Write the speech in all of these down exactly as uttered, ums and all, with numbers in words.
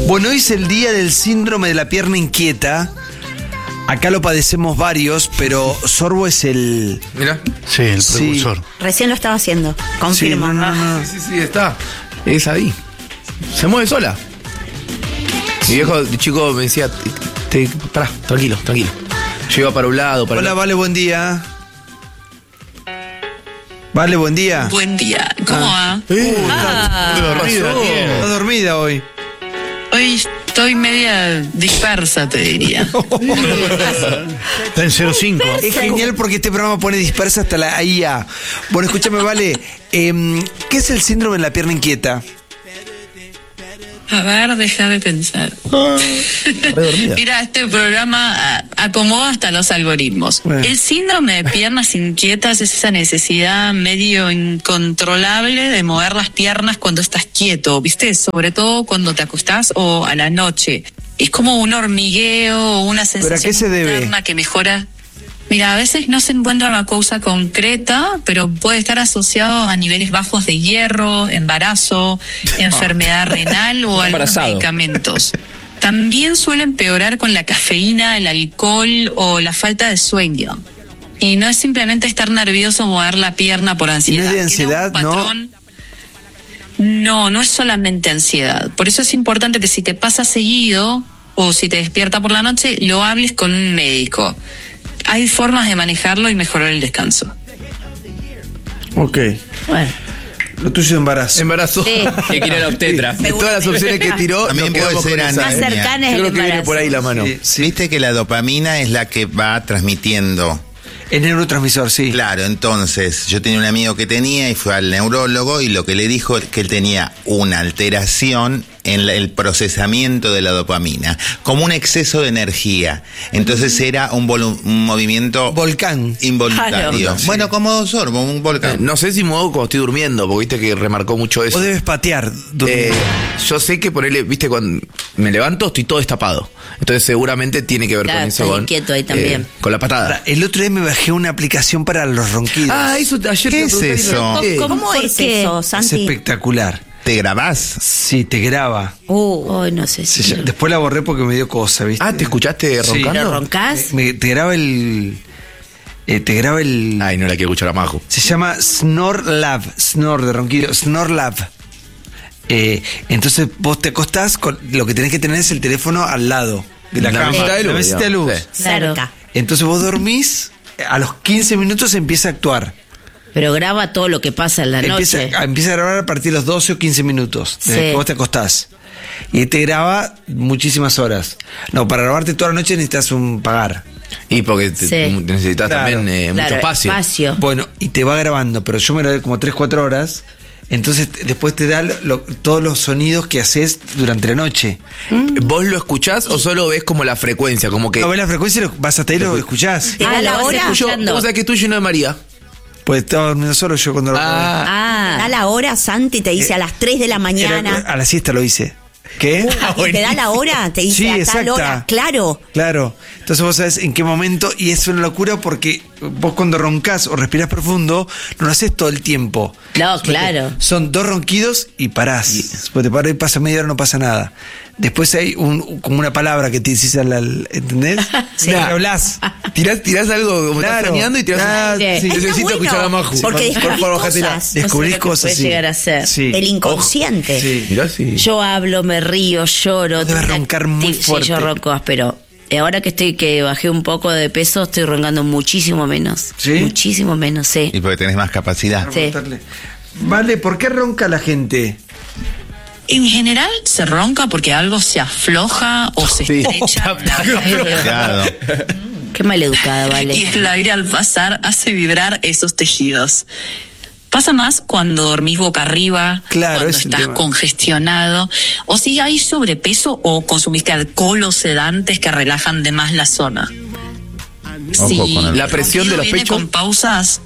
Bueno, hoy es el día del síndrome de la pierna inquieta. Acá lo padecemos varios, pero Sorbo es el... Mira. Sí, el precursor. Sí. Recién lo estaba haciendo, confirmo. Sí, no, no, no. Sí, sí, sí, está. Es ahí. Se mueve sola. Mi viejo de chico me decía, te, te, pará, tranquilo, tranquilo. Yo iba para un lado, para Hola, el otro. Vale, buen día. Vale, buen día. Buen día, ¿cómo Ah. va? Eh, Ah, ¿qué dormida, pasó? tiene? Está dormida hoy. Hoy estoy media dispersa, te diría. Está en cero cinco. Es genial porque este programa pone dispersa hasta la I A. Bueno, escúchame, Vale. Eh, ¿Qué es el síndrome de la pierna inquieta? A ver, déjame pensar. Re dormida. Mira, este programa ah, acomoda hasta los algoritmos. Bueno. El síndrome de piernas inquietas es esa necesidad medio incontrolable de mover las piernas cuando estás quieto, ¿viste? Sobre todo cuando te acostás o a la noche. Es como un hormigueo o una sensación ¿Pero a qué se debe? interna que mejora. Mira, a veces no se encuentra una causa concreta, pero puede estar asociado a niveles bajos de hierro, embarazo, enfermedad renal o algunos Embarazado. medicamentos. También suele empeorar con la cafeína, el alcohol o la falta de sueño. Y no es simplemente estar nervioso o mover la pierna por ansiedad. ¿Y no es de Tiene un ansiedad, no? patrón. No, no es solamente ansiedad. Por eso es importante que si te pasa seguido o si te despierta por la noche, lo hables con un médico. Hay formas de manejarlo y mejorar el descanso. Ok. bueno. Lo tuyo es embarazo. Embarazo. Sí. Que quiere la obstetra. De Seguro. todas las opciones que tiró, También nos puede quedamos ser con esa. Más anemia. cercana es Yo el creo que viene embarazo. por ahí la mano. Sí, sí. Viste que la dopamina es la que va transmitiendo. Es neurotransmisor, sí. Claro, entonces yo tenía un amigo que tenía y fue al neurólogo y lo que le dijo es que él tenía una alteración en la- el procesamiento de la dopamina, como un exceso de energía. Entonces era un, volu- un movimiento Volcán. involuntario. Claro. Bueno, como Sorbo, un Eh, volcán. No sé si muevo cuando estoy durmiendo, porque viste que remarcó mucho eso. Vos debes patear. Eh, yo sé que ponerle, viste, cuando me levanto estoy todo destapado. Entonces seguramente tiene que ver Claro, con eso. estás Con, inquieto ahí también. con la patada. Ahora, el otro día me bajé una aplicación para los ronquidos. Ah, eso ayer ¿Qué te es pregunté y eso? no- eh, ¿Cómo ¿Por es qué? eso, Es Santi? espectacular. ¿Te grabás? Sí, te graba. Uh, hoy no sé Se si... llama- Después la borré porque me dio cosa, ¿viste? Ah, ¿te escuchaste Sí. roncando? ¿Lo roncás? Me- te graba el... eh, te graba el... Ay, no la quiero escuchar a Majo. Se llama Snore Lab. Snore de ronquido. Snore Lab. Eh, entonces vos te acostás, con, lo que tenés que tener es el teléfono al lado de la, La cama. mesita de luz, La mesita de luz. digamos. Sí. Cerca. Entonces vos dormís, a los quince minutos empieza a actuar. Pero graba todo lo que pasa en la Empieza, noche. a- empieza a grabar a partir de los doce o quince minutos, desde Sí. que vos te acostás. Y te graba muchísimas horas. No, para grabarte toda la noche necesitas un pagar. Y porque te- Sí. necesitas Claro. también eh, Claro, mucho espacio. espacio. Bueno, y te va grabando, pero yo me grabé como tres cuatro horas. Entonces t- después te da lo- lo- todos los sonidos que haces durante la noche. ¿Vos lo escuchás o solo ves como la frecuencia? Como que. No ves la frecuencia, lo- vas hasta ahí y lo escuchás. ¿Te da Ah, la lo vas hora? Tuyo, escuchando. ¿Cómo sabés que es tuyo y no de María? Pues estaba durmiendo solo yo cuando lo Ah. Ah, da la hora, Santi, te dice a las tres de la grabé. Era- mañana. a la siesta lo hice. ¿Qué? Y te da la hora, te dice Sí, a tal exacta. hora. Claro. Claro. Entonces vos sabés en qué momento, y es una locura porque vos cuando roncás o respirás profundo, no lo haces todo el tiempo. No, claro. Son dos ronquidos y parás. Después te parás y pasa media hora, no pasa nada. Después hay un, como una palabra que te dices al, al- ¿entendés? Sí. Que hablás. Tirás, tirás algo como estás Claro. soñando y tirás. Ah, Sí. sí. Está Necesito bueno, escuchar a Maju. Porque Por- por descubrís favor, bájatela. cosas. Descubrís No sé lo que cosas, puede sí. llegar a ser. Sí. El inconsciente. Sí. Mirá si. Yo hablo, me río, lloro. Debes tengo una roncar muy acti- fuerte. Sí, yo ronco áspero. Y ahora que estoy que bajé un poco de peso, estoy roncando muchísimo menos. ¿Sí? Muchísimo menos, sí. Y porque tenés más capacidad. Sí. Preguntarle. Vale, ¿por qué ronca la gente? En general se ronca porque algo se afloja o se Sí. estrecha. Claro. Qué maleducada, Y vale. el aire al pasar hace vibrar esos tejidos. Pasa más cuando dormís boca arriba, Claro, cuando es el estás tema. congestionado, o si hay sobrepeso o consumiste alcohol o sedantes que relajan de más la zona. Ojo Si con el- La presión de los viene pechos. con pausas.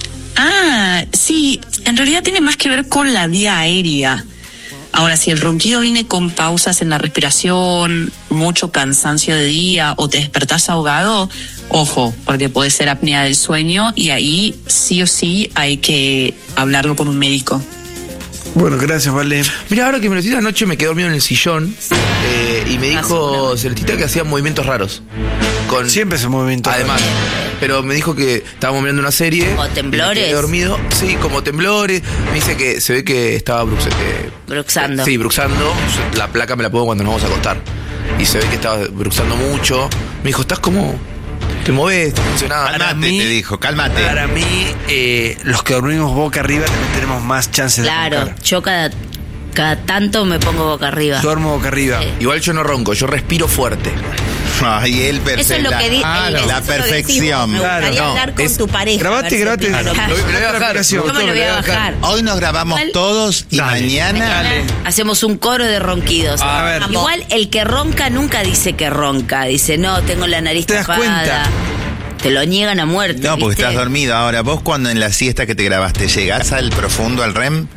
Ah, sí, en realidad tiene más que ver con la vía aérea. Ahora, si el ronquido viene con pausas en la respiración, mucho cansancio de día o te despertás ahogado, ojo, porque puede ser apnea del sueño y ahí sí o sí hay que hablarlo con un médico. Bueno, gracias, Vale. Mira, ahora que me lo decís, anoche me quedé dormido en el sillón eh, y me dijo Celestita que hacía movimientos raros. Con, Siempre ese movimiento. Además, pero me dijo que estábamos mirando una serie. ¿O temblores? y me quedé dormido. Sí, como temblores. Me dice que se ve que estaba brux, eh, Bruxando. Sí, bruxando. La placa me la pongo cuando nos vamos a acostar. Y se ve que estaba bruxando mucho. Me dijo, estás como... Te movés, te funcionaba. Cálmate, mí- te dijo, cálmate. Para mí, eh, los que dormimos boca arriba también tenemos más chances Claro, de roncar. yo cada, cada tanto me pongo boca arriba. Duermo boca arriba. Sí. Igual yo no ronco, yo respiro fuerte. Ay, él Eso es lo que dice. Ah, la perfección. Me gustaría Claro, no, hablar con es- tu pareja. Grabate, a ver si grabate. opina lo Claro, mismo. lo- lo voy a bajar. Operación. ¿Cómo lo voy a bajar? Hoy nos grabamos Igual- todos y Dale. mañana. Hacemos un coro de ronquidos. A ver. Igual el que ronca nunca dice que ronca. Dice, no, tengo la nariz ¿Te das tapada. cuenta? Te lo niegan a muerte. No, porque ¿viste? estás dormido. Ahora, vos cuando en la siesta que te grabaste, ¿llegás al profundo, al R E M?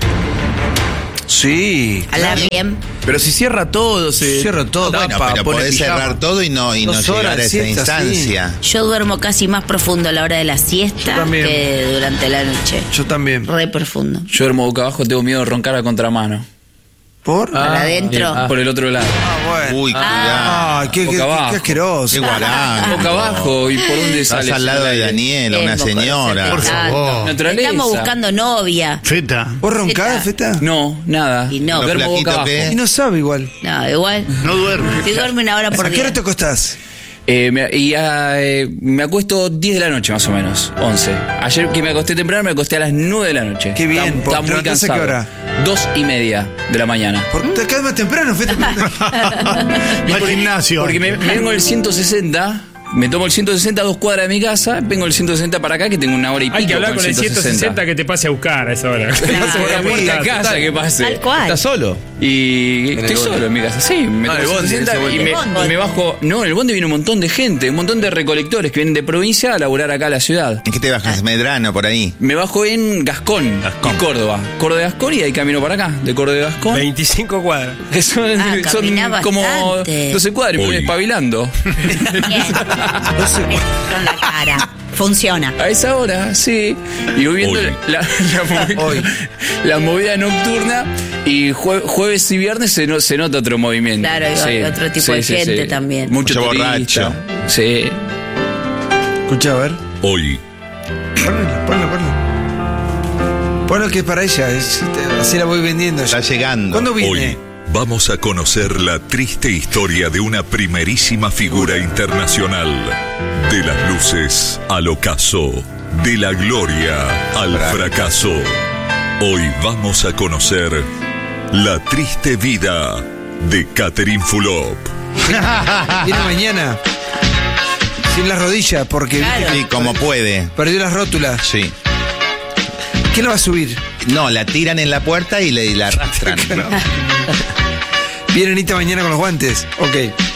Sí. Habla bien. Pero si cierra todo, se Cierro todo. tapa, Bueno, pero pone podés pijama. cerrar todo y no, y no Dos llegar horas, a esa siesta, instancia. Yo duermo casi más profundo a la hora de la Yo siesta también. que durante la noche. Yo también. Re profundo. Yo duermo boca abajo, tengo miedo de roncar a contramano. ¿Por? Ah, Para adentro. Por el otro lado. bueno. Uy, cuidado. Ah, qué, Boca qué- qué abajo. asqueroso. Qué guarán. Boca abajo, ¿y por dónde Estás sale? al lado de Daniela, una Eh, boca- señora. Por Exacto. favor. Naturaleza. Estamos buscando novia. Feta. ¿Vos roncás, Feta. Feta? No, nada. Y no. Lo Duermo boca flaquito abajo. que es. Y no sabe igual. No, igual. No duerme. Si duerme una hora por ¿A qué día. hora te acostás? Eh, me, y, ah, eh, me acuesto diez de la noche más o menos, once. Ayer que me acosté temprano me acosté a las nueve de la noche. Qué bien, Está, ¿por- está muy levantás a qué cansado. hora? Dos y media de la mañana. ¿Por qué te acabas más temprano, Feta? Va al gimnasio. Porque me, me vengo el ciento sesenta, me tomo el ciento sesenta a dos cuadras de mi casa, vengo el ciento sesenta para acá que tengo una hora y pico. Hay que hablar con el ciento sesenta que te pase a buscar a esa hora. Que pase por la Por puerta. la casa que pase. Tal cual. ¿Estás solo? Y el estoy bondi. solo en mi casa, sí. Me Ah, tomo el bondi, ciento sesenta en ese y me, bondi. y me bajo. No, en el bondi viene un montón de gente, un montón de recolectores que vienen de provincia a laburar acá a la ciudad. ¿En qué te bajas? Medrano, por ahí. Me bajo en Gascón, Gascón. y Córdoba. Córdoba de Gascón y ahí camino para acá, de Córdoba de Gascón. veinticinco cuadras. Que son, Ah, son caminás como bastante. doce cuadras y me voy Uy. espabilando. Bien. Con la cara. Funciona. A esa hora, sí. Y voy viendo Hoy. la, la movida, Hoy. la movida nocturna y jue- jueves y viernes se, no- se nota otro movimiento. Claro, y hay otro tipo de gente también. Mucho, Mucho turista. borracho. Sí. Escucha, a ver. Hoy, Ponlo, ponlo, ponlo. Ponlo que es para ella. es- así la voy vendiendo. Está llegando. ¿Cuándo viene? hoy vamos a conocer la triste historia de una primerísima figura internacional. De las luces al ocaso, de la gloria al fracaso. Hoy vamos a conocer la triste vida de Catherine Fulop. Viene mañana. Sin las rodillas, porque Claro. viste Sí, como puede. que perdió las rótulas. Sí. ¿Quién la va a subir? No, la tiran en la puerta y, le, y la arrastran. Viene Anita mañana con los guantes. Ok.